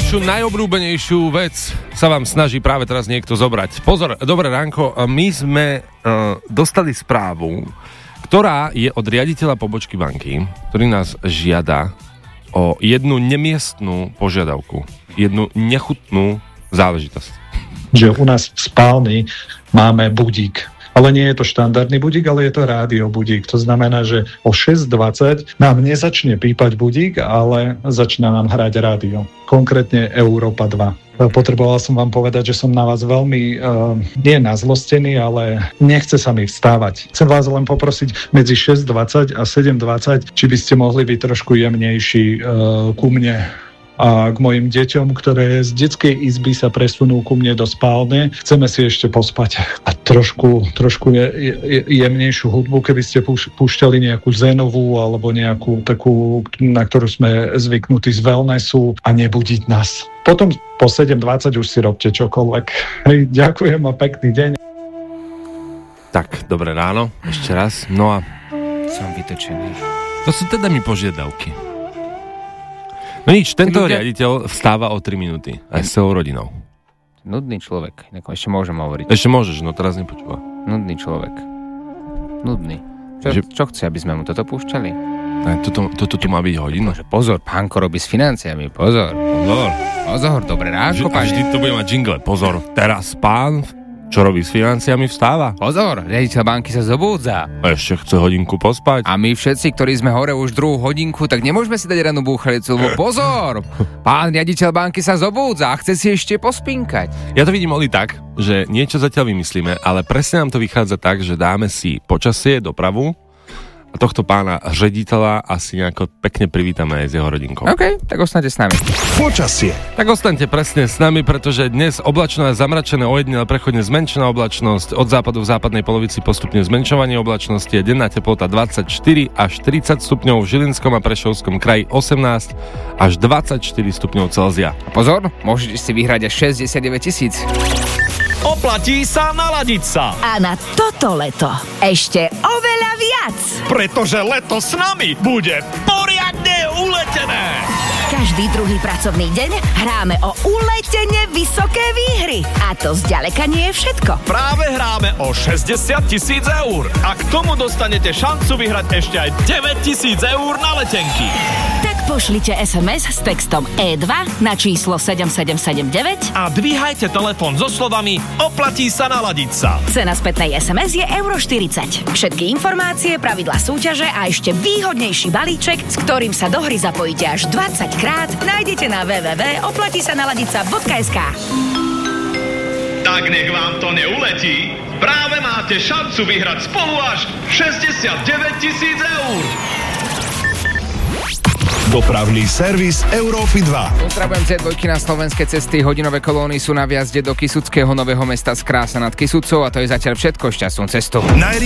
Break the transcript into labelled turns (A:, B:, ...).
A: Vašu najobľúbenejšiu vec sa vám snaží práve teraz niekto zobrať. Pozor, dobré ránko, my sme dostali správu, ktorá je od riaditeľa pobočky banky, ktorý nás žiada o jednu nemiestnú požiadavku, jednu nechutnú záležitosť.
B: Že u nás v spálni máme budík. Ale nie je to štandardný budík, ale je to rádio budík. To znamená, že o 6:20 nám nezačne pípať budík, ale začína nám hrať rádio. Konkrétne Európa 2. Potreboval som vám povedať, že som na vás veľmi nie nazlostený, ale nechce sa mi vstávať. Chcem vás len poprosiť medzi 6:20 a 7:20, či by ste mohli byť trošku jemnejší ku mne a k mojim deťom, ktoré z detskej izby sa presunú ku mne do spálne. Chceme si ešte pospať a trošku jemnejšiu hudbu, keby ste púšťali nejakú Zenovú alebo nejakú takú, na ktorú sme zvyknutí z wellnessu a nebudiť nás. Potom po 7:20 už si robte čokoľvek. Hej, ďakujem a pekný deň.
A: Tak, dobré ráno, ešte raz. No a
C: som vytočený.
A: To sú teda mi požiadavky. No nič, tento riaditeľ vstáva o 3 minúty. Aj s celou rodinou.
C: Nudný človek. Ešte môžem hovoriť.
A: Ešte môžeš, no teraz nepočúva.
C: Nudný človek. Nudný. Čo chce, aby sme mu toto púšťali?
A: Toto tu má byť hodina.
C: Pozor, pánko robí s financiami. Pozor, dobré ránko, pani.
A: Vždy to bude mať jingle. Pozor, teraz pán, čo robí s financiami, vstáva.
C: Pozor, riaditeľ banky sa zobúdza.
A: Ešte chce hodinku pospať.
C: A my všetci, ktorí sme hore už druhú hodinku, tak nemôžeme si dať rannú búchalicu, lebo pozor, pán riaditeľ banky sa zobúdza a chce si ešte pospinkať.
A: Ja to vidím, Oli, tak, že niečo zatiaľ vymyslíme, ale presne nám to vychádza tak, že dáme si počasie, dopravu a tohto pána riaditeľa asi nejako pekne privítame aj s jeho rodinkou.
C: OK, tak ostaňte s nami.
D: Počasie.
A: Tak ostaňte presne s nami, pretože dnes oblačno a zamračené, ojedinele prechodne zmenšená oblačnosť, od západu v západnej polovici postupne zmenšovanie oblačnosti, je denná teplota 24 až 30 stupňov, v Žilinskom a Prešovskom kraji 18 až 24 stupňov Celzia.
C: A pozor, môžete si vyhrať až 69 000.
D: Oplatí sa naladiť sa.
E: A na toto leto ešte oveľa viac.
D: Pretože leto s nami bude poriadne uletené.
E: Každý druhý pracovný deň hráme o uletene vysoké výhry. A to zďaleka nie je všetko.
D: Práve hráme o 60 000 eur. A k tomu dostanete šancu vyhrať ešte aj 9 000 eur na letenky.
E: Tak pošlite SMS s textom E2 na číslo 7779
D: a dvíhajte telefón so slovami oplatí sa naladiť sa.
E: Cena spätnej SMS je €40. Všetky informácie, pravidlá súťaže a ešte výhodnejší balíček, s ktorým sa do hry zapojíte až 20 krát, nájdete na www.oplatisanaladica.sk.
D: Tak nech vám to neuletí. Práve máte šancu vyhrať spolu až 69 000 eur.
F: Dopravný servis Európy 2.
C: Pozdravujem Z2 na slovenské cesty. Hodinové kolóny sú na viazde do Kysuckého Nového Mesta z Krása nad Kysucou a to je zatiaľ všetko. Šťastnú cestu.